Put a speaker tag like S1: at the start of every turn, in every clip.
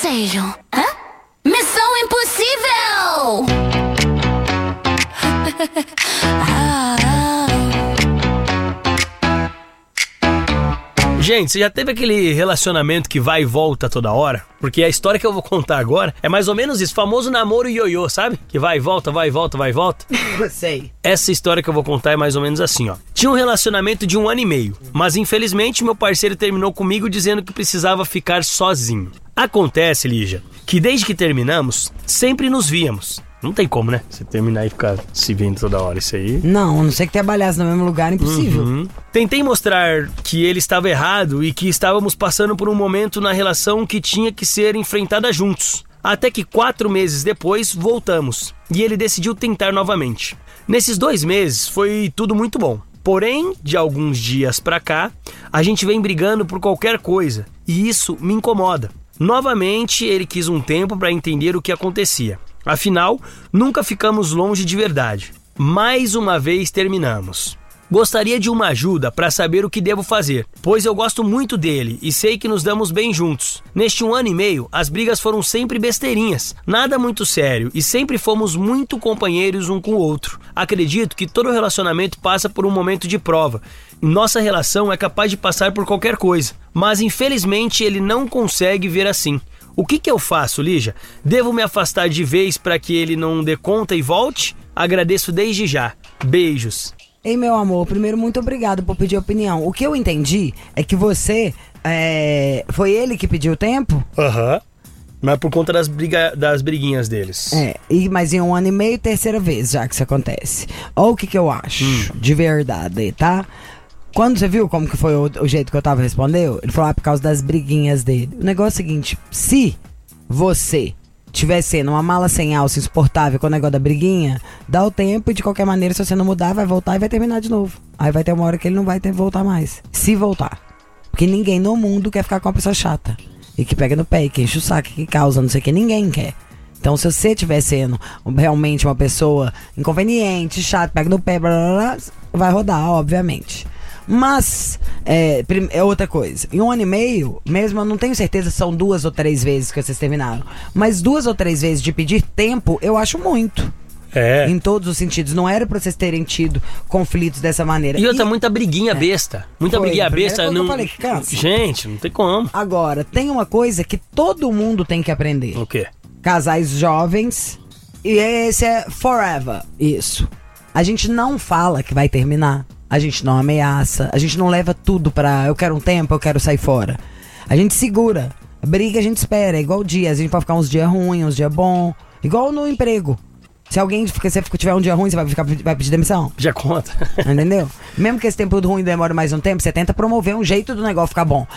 S1: desejo? Hã? Missão Impossível!
S2: Gente, você já teve aquele relacionamento que vai e volta toda hora? Porque a história que eu vou contar agora é mais ou menos isso, famoso namoro ioiô, sabe? Que vai e volta, vai e volta, vai e volta.
S3: Sei.
S2: Essa história que eu vou contar é mais ou menos assim, ó. Tinha um relacionamento de 1 ano e meio, mas infelizmente meu parceiro terminou comigo dizendo que precisava ficar sozinho. Acontece, Lígia, que desde que terminamos, sempre nos víamos. Não tem como, né? Você terminar e ficar se vendo toda hora, isso aí...
S3: Não, a não ser que trabalhasse no mesmo lugar, impossível.
S2: Tentei mostrar que ele estava errado e que estávamos passando por um momento na relação que tinha que ser enfrentada juntos. Até que 4 meses depois, voltamos. E ele decidiu tentar novamente. Nesses 2 meses, foi tudo muito bom. Porém, de alguns dias pra cá, a gente vem brigando por qualquer coisa. E isso me incomoda. Novamente, ele quis um tempo para entender o que acontecia. Afinal, nunca ficamos longe de verdade. Mais uma vez terminamos. Gostaria de uma ajuda para saber o que devo fazer, pois eu gosto muito dele e sei que nos damos bem juntos. Neste 1 ano e meio, as brigas foram sempre besteirinhas, nada muito sério e sempre fomos muito companheiros um com o outro. Acredito que todo relacionamento passa por um momento de prova. Nossa relação é capaz de passar por qualquer coisa, mas infelizmente ele não consegue ver assim. O que eu faço, Lígia? Devo me afastar de vez para que ele não dê conta e volte? Agradeço desde já. Beijos.
S3: Ei, meu amor, primeiro, muito obrigado por pedir opinião. O que eu entendi é que você... foi ele que pediu tempo?
S2: Mas por conta das briguinhas deles.
S3: Mas em 1 ano e meio, 3ª vez já que isso acontece. Olha o que eu acho, de verdade, tá? Quando você viu como que foi o jeito que eu tava respondendo, ele falou por causa das briguinhas dele. O negócio é o seguinte, se você tiver sendo uma mala sem alça insuportável com o negócio da briguinha, dá o tempo e de qualquer maneira, se você não mudar, vai voltar e vai terminar de novo. Aí vai ter uma hora que ele não vai voltar mais. Se voltar. Porque ninguém no mundo quer ficar com uma pessoa chata. E que pega no pé, e que enche o saco, que causa, não sei o que, ninguém quer. Então, se você estiver sendo realmente uma pessoa inconveniente, chata, pega no pé, blá, blá, blá, vai rodar, obviamente. Mas, é outra coisa. Em 1 ano e meio, mesmo eu não tenho certeza se são 2 ou 3 vezes que vocês terminaram. Mas 2 ou 3 vezes de pedir tempo, eu acho muito. Em todos os sentidos. Não era pra vocês terem tido conflitos dessa maneira.
S2: E outra, muita briguinha besta. Muita briguinha besta.
S3: Não... Eu falei que cansa.
S2: Gente, não tem como.
S3: Agora, tem uma coisa que todo mundo tem que aprender.
S2: O quê?
S3: Casais jovens. E esse é forever. Isso. A gente não fala que vai terminar. A gente não ameaça, a gente não leva tudo pra eu quero um tempo, eu quero sair fora. A gente segura. A briga a gente espera, é igual dia. A gente pode ficar uns dias ruins, uns dias bons. Igual no emprego. Se alguém você tiver um dia ruim, você vai pedir demissão?
S2: Já conta.
S3: Entendeu? Mesmo que esse tempo ruim demore mais um tempo, você tenta promover um jeito do negócio ficar bom.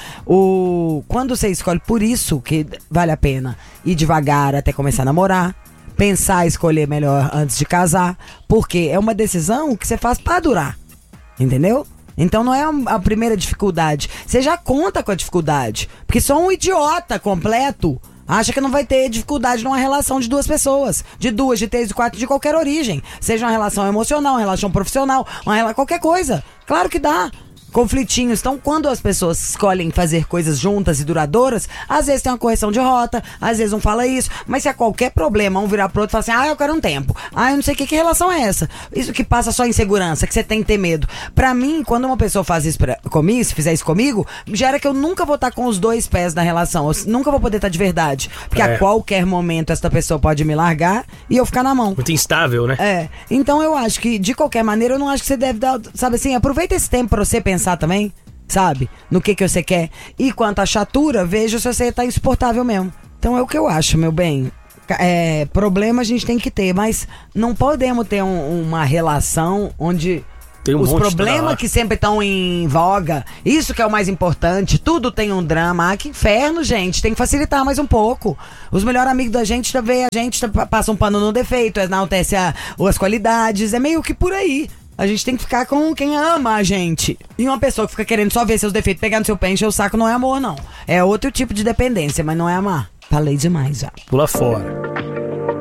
S3: Quando você escolhe, por isso que vale a pena ir devagar até começar a namorar. Pensar, escolher melhor antes de casar. Porque é uma decisão que você faz pra durar. Entendeu? Então não é a primeira dificuldade. Você já conta com a dificuldade. Porque só um idiota completo acha que não vai ter dificuldade numa relação de 2 pessoas. De 2, de 3, de 4, de qualquer origem. Seja uma relação emocional, uma relação profissional, qualquer coisa. Claro que dá. Conflitinhos. Então, quando as pessoas escolhem fazer coisas juntas e duradouras, às vezes tem uma correção de rota, às vezes um fala isso, mas se há qualquer problema, um virar pro outro e falar assim, eu quero um tempo. Eu não sei que relação é essa. Isso que passa só insegurança, que você tem que ter medo. Pra mim, quando uma pessoa faz isso comigo, se fizer isso comigo, gera que eu nunca vou estar com os 2 pés na relação. Eu nunca vou poder estar de verdade. Porque a qualquer momento essa pessoa pode me largar e eu ficar na mão.
S2: Muito instável, né?
S3: Então eu acho que, de qualquer maneira, eu não acho que você deve dar, sabe assim, aproveita esse tempo pra você pensar também, sabe? No que você quer. E quanto à chatura, veja se você tá insuportável mesmo. Então é o que eu acho, meu bem. Problema a gente tem que ter, mas não podemos ter uma relação onde os problemas que sempre estão em voga, isso que é o mais importante, tudo tem um drama. Que inferno, gente, tem que facilitar mais um pouco. Os melhores amigos da gente vê a gente, passa um pano no defeito, enaltece as qualidades, é meio que por aí. A gente tem que ficar com quem ama a gente. E uma pessoa que fica querendo só ver seus defeitos, pegar no seu pé, encher o saco, não é amor, não. É outro tipo de dependência, mas não é amar. Falei demais já.
S2: Pula fora.